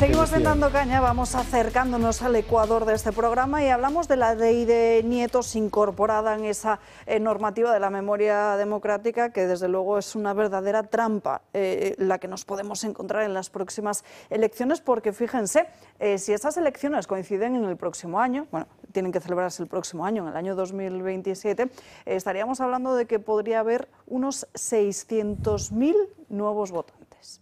Seguimos Dando Caña, vamos acercándonos al ecuador de este programa y hablamos de la ley de nietos incorporada en esa normativa de la memoria democrática, que desde luego es una verdadera trampa la que nos podemos encontrar en las próximas elecciones, porque fíjense, si esas elecciones coinciden en el próximo año, bueno, tienen que celebrarse el próximo año, en el año 2027, estaríamos hablando de que podría haber unos 600.000 nuevos votantes.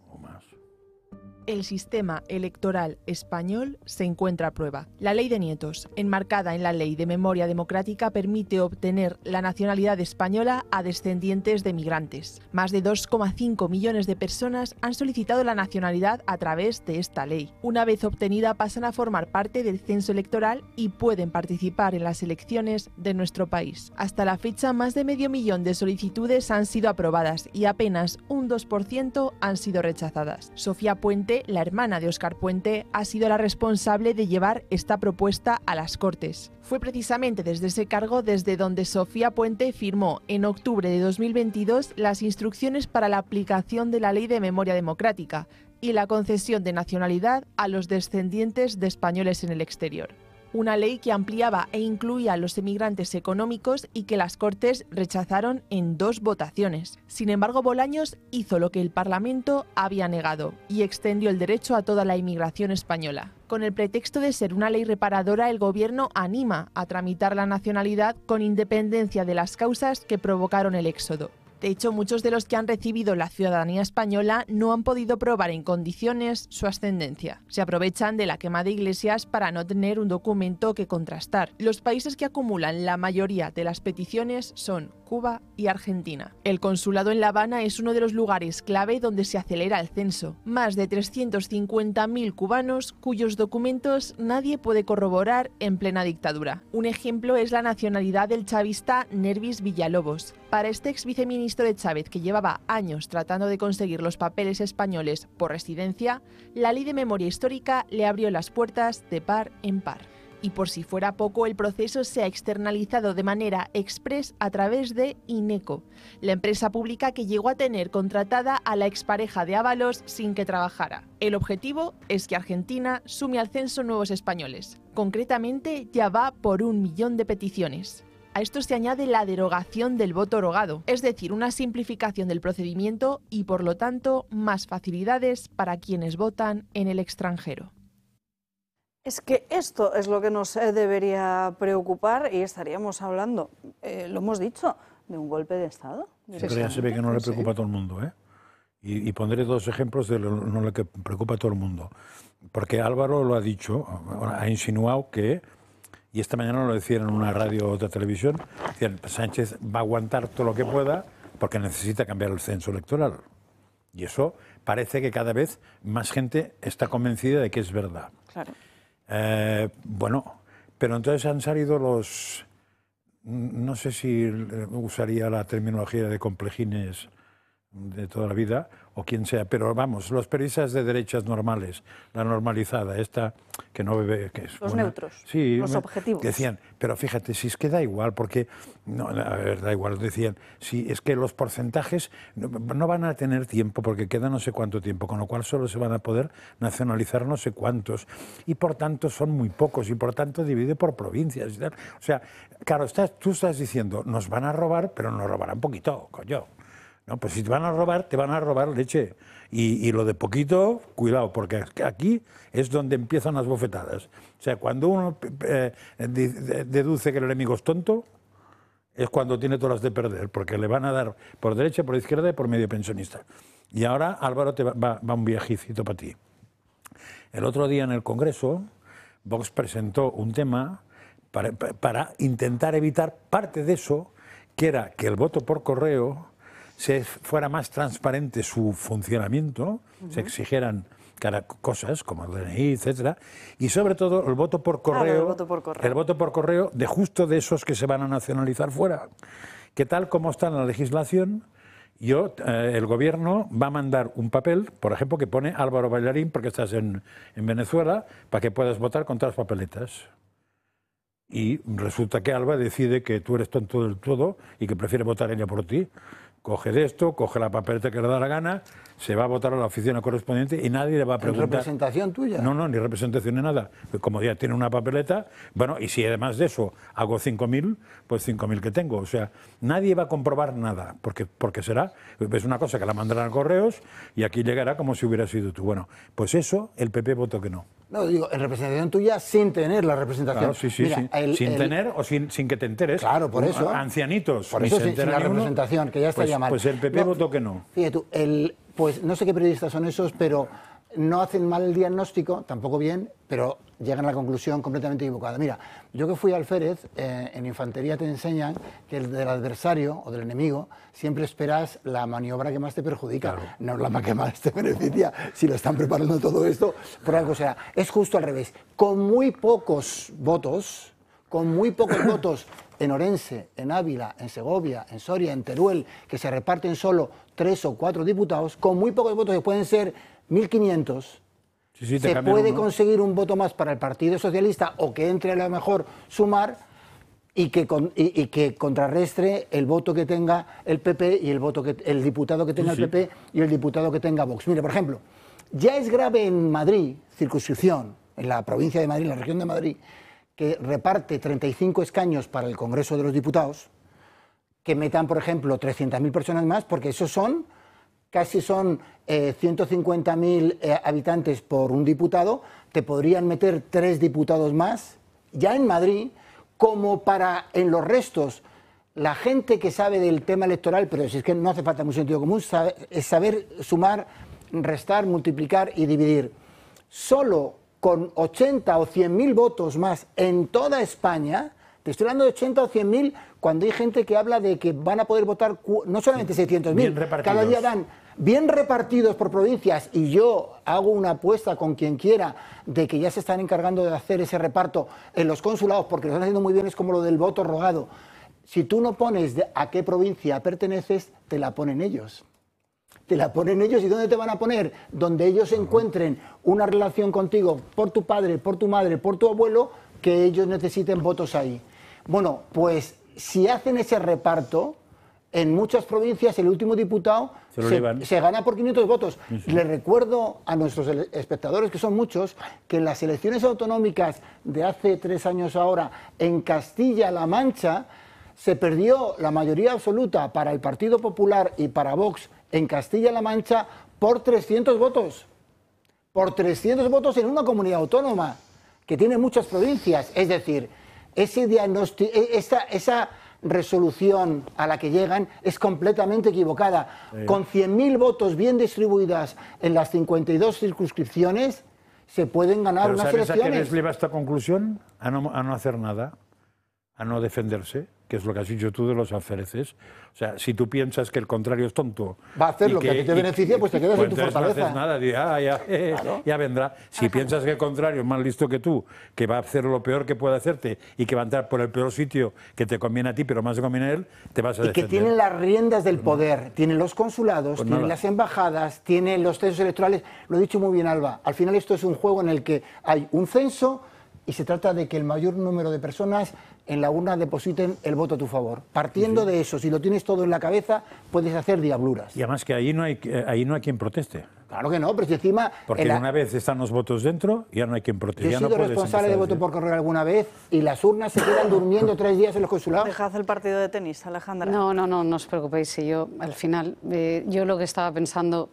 El sistema electoral español se encuentra a prueba. La ley de nietos, enmarcada en la Ley de Memoria Democrática, permite obtener la nacionalidad española a descendientes de migrantes. Más de 2,5 millones de personas han solicitado la nacionalidad a través de esta ley. Una vez obtenida, pasan a formar parte del censo electoral y pueden participar en las elecciones de nuestro país. Hasta la fecha, más de medio millón de solicitudes han sido aprobadas y apenas un 2% han sido rechazadas. Sofía Puente, la hermana de Óscar Puente, ha sido la responsable de llevar esta propuesta a las Cortes. Fue precisamente desde ese cargo desde donde Sofía Puente firmó en octubre de 2022 las instrucciones para la aplicación de la Ley de Memoria Democrática y la concesión de nacionalidad a los descendientes de españoles en el exterior. Una ley que ampliaba e incluía a los emigrantes económicos y que las Cortes rechazaron en 2 votaciones. Sin embargo, Bolaños hizo lo que el Parlamento había negado y extendió el derecho a toda la inmigración española. Con el pretexto de ser una ley reparadora, el Gobierno anima a tramitar la nacionalidad con independencia de las causas que provocaron el éxodo. De hecho, muchos de los que han recibido la ciudadanía española no han podido probar en condiciones su ascendencia. Se aprovechan de la quema de iglesias para no tener un documento que contrastar. Los países que acumulan la mayoría de las peticiones son Cuba y Argentina. El consulado en La Habana es uno de los lugares clave donde se acelera el censo. Más de 350.000 cubanos cuyos documentos nadie puede corroborar en plena dictadura. Un ejemplo es la nacionalidad del chavista Nervis Villalobos. Para este ex viceministro de Chávez, que llevaba años tratando de conseguir los papeles españoles por residencia, la Ley de Memoria Histórica le abrió las puertas de par en par. Y por si fuera poco, el proceso se ha externalizado de manera express a través de INECO, la empresa pública que llegó a tener contratada a la expareja de Ábalos sin que trabajara. El objetivo es que Argentina sume al censo nuevos españoles. Concretamente, ya va por 1 millón de peticiones. A esto se añade la derogación del voto rogado, es decir, una simplificación del procedimiento y, por lo tanto, más facilidades para quienes votan en el extranjero. Es que esto es lo que nos debería preocupar y estaríamos hablando, lo hemos dicho, de un golpe de Estado. Pero ya se ve que no le preocupa a todo el mundo, ¿eh? Y pondré 2 ejemplos de lo que preocupa a todo el mundo. Porque Álvaro lo ha dicho, ha insinuado que, y esta mañana lo decían en una radio o otra televisión, decían, Sánchez va a aguantar todo lo que pueda porque necesita cambiar el censo electoral. Y eso parece que cada vez más gente está convencida de que es verdad. Claro. Bueno, pero entonces han salido los, no sé si usaría la terminología de complejines de toda la vida, o quien sea, pero vamos, los periodistas de derechas normales, la normalizada, esta que no bebe... Que es los buena, neutros, sí, los objetivos. Decían, pero fíjate, si es que da igual, porque... No, a ver, da igual, decían, si es que los porcentajes no van a tener tiempo, porque queda no sé cuánto tiempo, con lo cual solo se van a poder nacionalizar no sé cuántos, y por tanto son muy pocos, y por tanto divide por provincias y tal. O sea, claro, tú estás diciendo, nos van a robar, pero nos robarán poquito, coño. No, pues si te van a robar leche. Y lo de poquito, cuidado, porque aquí es donde empiezan las bofetadas. O sea, cuando uno deduce que el enemigo es tonto, es cuando tiene todas las de perder, porque le van a dar por derecha, por izquierda y por medio pensionista. Y ahora, Álvaro, va un viajecito para ti. El otro día en el Congreso, Vox presentó un tema para intentar evitar parte de eso, que era que el voto por correo fuera más transparente su funcionamiento, se exigieran cosas como el DNI, etcétera, y sobre todo el voto por correo, claro, el voto por correo de justo de esos que se van a nacionalizar fuera. Que tal como está en la legislación, el gobierno va a mandar un papel, por ejemplo, que pone Álvaro Bailarín, porque estás en Venezuela, para que puedas votar con todas las papeletas. Y resulta que Alba decide que tú eres tonto del todo y que prefiere votar ella por ti. coge de esto, coge la papeleta que le da la gana, se va a votar a la oficina correspondiente y nadie le va a preguntar. ¿En representación tuya? No, ni representación ni nada. Como ya tiene una papeleta, bueno, y si además de eso hago 5.000, pues 5.000 que tengo. O sea, nadie va a comprobar nada, porque será, es una cosa que la mandarán a correos y aquí llegará como si hubiera sido tú. Bueno, pues eso, el PP votó que no. No, digo, en representación tuya sin tener la representación. Claro, sí. Mira, sin tener o sin que te enteres. Claro, por eso. Ancianitos. Por eso sin la representación, que ya estaría mal. Pues el PP votó que no. Fíjate tú, pues no sé qué periodistas son esos, pero no hacen mal el diagnóstico, tampoco bien, pero llegan a la conclusión completamente equivocada. Mira, yo que fui alférez, en infantería te enseñan que del adversario o del enemigo siempre esperas la maniobra que más te perjudica, claro, no la que más te beneficia. Si lo están preparando todo esto, por algo será. Es justo al revés. Con muy pocos votos en Orense, en Ávila, en Segovia, en Soria, en Teruel, que se reparten solo 3 o 4 diputados, con muy pocos votos, que pueden ser 1.500, se puede conseguir un voto más para el Partido Socialista o que entre a lo mejor Sumar y que contrarrestre el voto que tenga el PP y el diputado que tenga el PP y el diputado que tenga Vox. Mire, por ejemplo, ya es grave en Madrid, circunscripción, en la provincia de Madrid, en la región de Madrid, que reparte 35 escaños para el Congreso de los Diputados, que metan, por ejemplo, 300.000 personas más, porque esos son 150.000 habitantes por un diputado, te podrían meter 3 diputados más, ya en Madrid, como para en los restos, la gente que sabe del tema electoral, pero si es que no hace falta mucho sentido común, es saber sumar, restar, multiplicar y dividir. Solo con 80 o 100.000 votos más en toda España, te estoy hablando de 80 o 100.000, cuando hay gente que habla de que van a poder votar no solamente 600.000, cada día dan bien repartidos por provincias, y yo hago una apuesta con quien quiera de que ya se están encargando de hacer ese reparto en los consulados, porque lo están haciendo muy bien, es como lo del voto rogado. Si tú no pones a qué provincia perteneces, te la ponen ellos. Te la ponen ellos. ¿Y dónde te van a poner? Donde ellos encuentren una relación contigo por tu padre, por tu madre, por tu abuelo, que ellos necesiten votos ahí. Bueno, pues si hacen ese reparto, en muchas provincias el último diputado se gana por 500 votos. Sí. Le recuerdo a nuestros espectadores, que son muchos, que en las elecciones autonómicas de hace 3 años ahora, en Castilla-La Mancha, se perdió la mayoría absoluta para el Partido Popular y para Vox en Castilla-La Mancha por 300 votos. Por 300 votos en una comunidad autónoma que tiene muchas provincias. Es decir, ese diagnóstico, esa resolución a la que llegan es completamente equivocada. Sí. Con 100.000 votos bien distribuidas en las 52 circunscripciones se pueden ganar unas elecciones. ¿Sabes a qué les lleva esta conclusión? A no hacer nada, a no defenderse, que es lo que has dicho tú de los alféreces. O sea, si tú piensas que el contrario es tonto... Va a hacer lo que a ti te beneficia, pues te quedas en tu fortaleza. No haces nada, claro. Ya vendrá. Si piensas que el contrario es más listo que tú, que va a hacer lo peor que puede hacerte y que va a entrar por el peor sitio que te conviene a ti, pero más te conviene a él, te vas a defender. Y que tienen las riendas del poder, tienen los consulados, pues tienen las embajadas, tienen los censos electorales. Lo he dicho muy bien, Alba. Al final esto es un juego en el que hay un censo y se trata de que el mayor número de personas en la urna depositen el voto a tu favor. Partiendo de eso, si lo tienes todo en la cabeza, puedes hacer diabluras. Y además que ahí no hay quien proteste. Claro que no, pero si encima... Porque una vez están los votos dentro, ya no hay quien proteste. Yo he sido responsable de voto por correo alguna vez y las urnas se quedan durmiendo 3 días en los consulados. Dejad el partido de tenis, Alejandra. No os preocupéis. Si yo, al final, yo lo que estaba pensando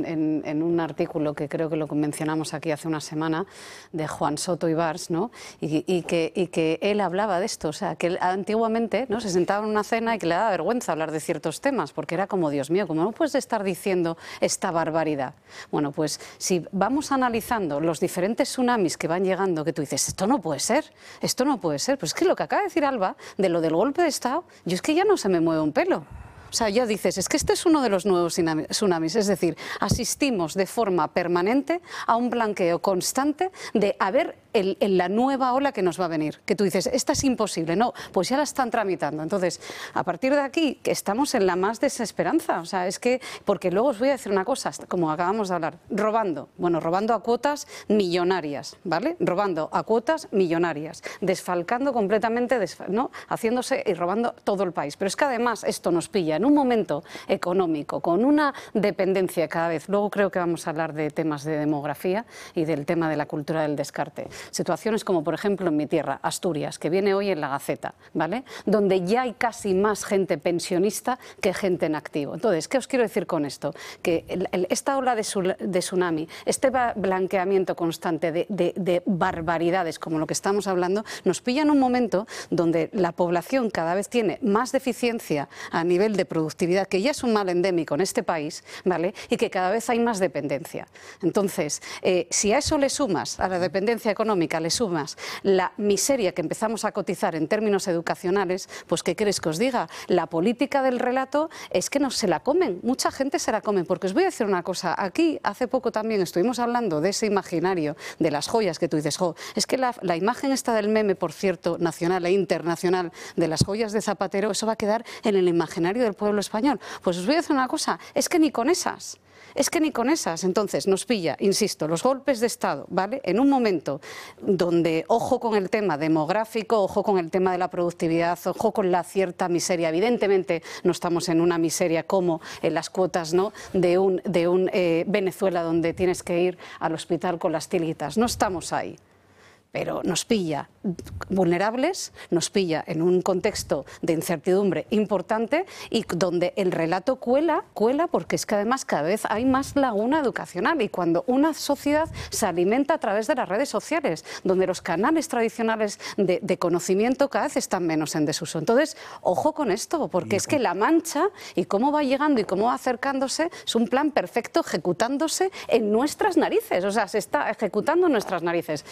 en un artículo que creo que lo mencionamos aquí hace una semana, de Juan Soto Ibars, ¿no? Y que él hablaba de esto. O sea, que él, antiguamente, ¿no?, se sentaba en una cena y que le daba vergüenza hablar de ciertos temas, porque era como, Dios mío, ¿cómo no puedes estar diciendo esta barbaridad? Bueno, pues si vamos analizando los diferentes tsunamis que van llegando, que tú dices, esto no puede ser, pues es que lo que acaba de decir Alba, de lo del golpe de Estado, yo es que ya no se me mueve un pelo. O sea, ya dices, es que este es uno de los nuevos tsunamis, es decir, asistimos de forma permanente a un blanqueo constante de haber en la nueva ola que nos va a venir. Que tú dices, esta es imposible, no, pues ya la están tramitando. Entonces, a partir de aquí, que estamos en la más desesperanza. O sea, es que, porque luego os voy a decir una cosa, como acabamos de hablar, robando a cuotas millonarias, ¿vale? Robando a cuotas millonarias, desfalcando completamente, ¿no? Haciéndose y robando todo el país. Pero es que además esto nos pilla en un momento económico, con una dependencia cada vez. Luego creo que vamos a hablar de temas de demografía y del tema de la cultura del descarte. Situaciones como, por ejemplo, en mi tierra, Asturias, que viene hoy en la Gaceta, ¿vale? Donde ya hay casi más gente pensionista que gente en activo. Entonces, ¿qué os quiero decir con esto? Que esta ola de tsunami, este blanqueamiento constante de barbaridades como lo que estamos hablando, nos pilla en un momento donde la población cada vez tiene más deficiencia a nivel de productividad, que ya es un mal endémico en este país, ¿vale? Y que cada vez hay más dependencia. Entonces, si a eso le sumas, a la dependencia económica, le sumas la miseria que empezamos a cotizar en términos educacionales, pues ¿qué queréis que os diga? La política del relato es que no se la comen, mucha gente se la come, porque os voy a decir una cosa, aquí hace poco también estuvimos hablando de ese imaginario, de las joyas que tú dices, jo, es que la imagen esta del meme, por cierto, nacional e internacional, de las joyas de Zapatero, eso va a quedar en el imaginario del pueblo español. Pues os voy a decir una cosa, es que ni con esas. Entonces nos pilla, insisto, los golpes de Estado, ¿vale? En un momento donde, ojo con el tema demográfico, ojo con el tema de la productividad, ojo con la cierta miseria. Evidentemente no estamos en una miseria como en las cuotas, ¿no? de un Venezuela donde tienes que ir al hospital con las tiritas. No estamos ahí. Pero nos pilla vulnerables, nos pilla en un contexto de incertidumbre importante y donde el relato cuela porque es que además cada vez hay más laguna educacional y cuando una sociedad se alimenta a través de las redes sociales, donde los canales tradicionales de conocimiento cada vez están menos en desuso. Entonces, ojo con esto, porque es que La Mancha y cómo va llegando y cómo va acercándose es un plan perfecto ejecutándose en nuestras narices, o sea, se está ejecutando en nuestras narices.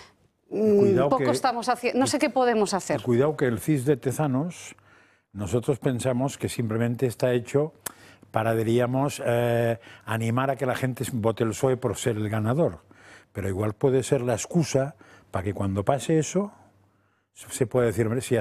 Estamos haciendo, no sé qué podemos hacer. Cuidado que el CIS de Tezanos, nosotros pensamos que simplemente está hecho para, diríamos, animar a que la gente vote el PSOE por ser el ganador. Pero igual puede ser la excusa para que cuando pase eso se pueda decir, hombre, si